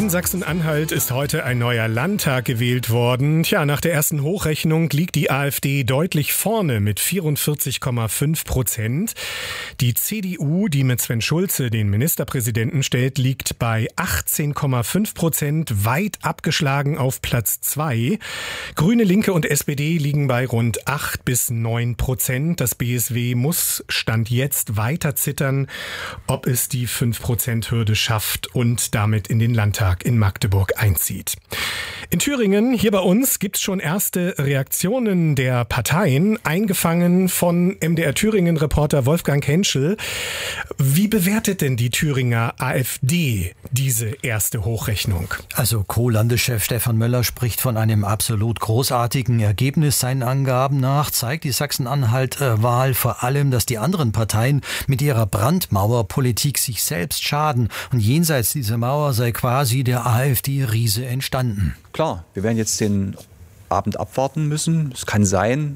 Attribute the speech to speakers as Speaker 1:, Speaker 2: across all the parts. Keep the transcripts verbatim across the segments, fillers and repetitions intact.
Speaker 1: In Sachsen-Anhalt ist heute ein neuer Landtag gewählt worden. Tja, nach der ersten Hochrechnung liegt die AfD deutlich vorne mit vierundvierzig Komma fünf Prozent. Die C D U, die mit Sven Schulze den Ministerpräsidenten stellt, liegt bei achtzehn Komma fünf Prozent, weit abgeschlagen auf Platz zwei. Grüne, Linke und S P D liegen bei rund acht bis neun Prozent. Das B S W muss Stand jetzt weiter zittern, ob es die fünf Prozent Hürde schafft und damit in den Landtag in Magdeburg einzieht. In Thüringen, hier bei uns, gibt es schon erste Reaktionen der Parteien, eingefangen von M D R Thüringen-Reporter Wolfgang Henschel. Wie bewertet denn die Thüringer AfD diese erste Hochrechnung?
Speaker 2: Also Co-Landeschef Stefan Möller spricht von einem absolut großartigen Ergebnis. Seinen Angaben nach zeigt die Sachsen-Anhalt-Wahl vor allem, dass die anderen Parteien mit ihrer Brandmauerpolitik sich selbst schaden. Und jenseits dieser Mauer sei quasi der AfD-Riese entstanden.
Speaker 3: Klar, wir werden jetzt den Abend abwarten müssen. Es kann sein,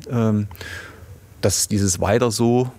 Speaker 3: dass dieses weiter so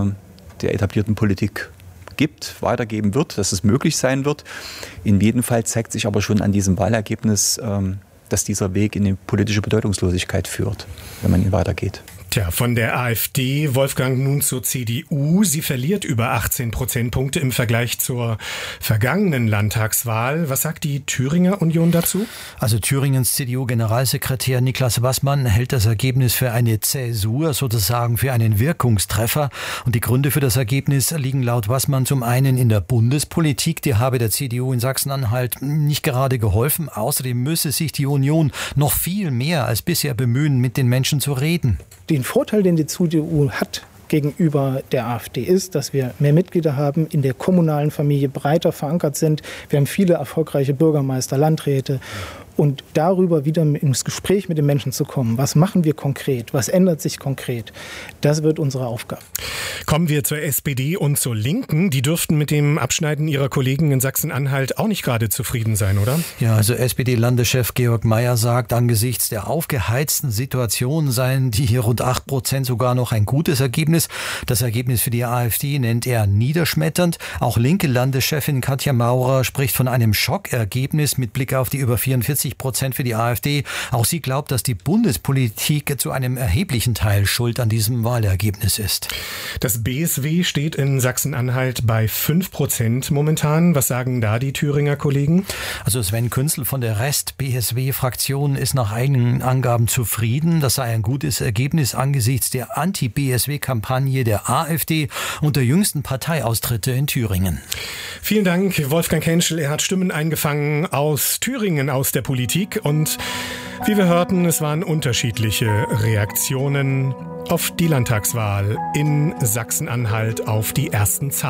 Speaker 3: der etablierten Politik gibt, weitergeben wird, dass es möglich sein wird. In jedem Fall zeigt sich aber schon an diesem Wahlergebnis, dass dieser Weg in die politische Bedeutungslosigkeit führt, wenn man ihn weitergeht.
Speaker 1: Tja, von der AfD, Wolfgang, nun zur C D U. Sie verliert über achtzehn Prozentpunkte im Vergleich zur vergangenen Landtagswahl. Was sagt die Thüringer Union dazu?
Speaker 2: Also Thüringens C D U-Generalsekretär Niklas Wassmann hält das Ergebnis für eine Zäsur, sozusagen für einen Wirkungstreffer. Und die Gründe für das Ergebnis liegen laut Wassmann zum einen in der Bundespolitik. Die habe der C D U in Sachsen-Anhalt nicht gerade geholfen. Außerdem müsse sich die Union noch viel mehr als bisher bemühen, mit den Menschen zu reden.
Speaker 4: Den Vorteil, den die C D U hat gegenüber der AfD, ist, dass wir mehr Mitglieder haben, in der kommunalen Familie breiter verankert sind. Wir haben viele erfolgreiche Bürgermeister, Landräte. Und darüber wieder ins Gespräch mit den Menschen zu kommen. Was machen wir konkret? Was ändert sich konkret? Das wird unsere Aufgabe.
Speaker 1: Kommen wir zur S P D und zur Linken. Die dürften mit dem Abschneiden ihrer Kollegen in Sachsen-Anhalt auch nicht gerade zufrieden sein, oder?
Speaker 2: Ja, also S P D-Landeschef Georg Mayer sagt, angesichts der aufgeheizten Situation seien die hier rund acht Prozent sogar noch ein gutes Ergebnis. Das Ergebnis für die AfD nennt er niederschmetternd. Auch linke Landeschefin Katja Maurer spricht von einem Schockergebnis mit Blick auf die über vierundvierzig Prozent für die AfD. Auch sie glaubt, dass die Bundespolitik zu einem erheblichen Teil schuld an diesem Wahlergebnis ist.
Speaker 1: Das B S W steht in Sachsen-Anhalt bei fünf Prozent momentan. Was sagen da die Thüringer Kollegen?
Speaker 2: Also Sven Künzel von der Rest-B S W-Fraktion ist nach eigenen Angaben zufrieden. Das sei ein gutes Ergebnis angesichts der Anti-B S W-Kampagne der AfD und der jüngsten Parteiaustritte in Thüringen.
Speaker 1: Vielen Dank, Wolfgang Henschel. Er hat Stimmen eingefangen aus Thüringen, aus der Politik. Und wie wir hörten, es waren unterschiedliche Reaktionen auf die Landtagswahl in Sachsen-Anhalt, auf die ersten Zahlen.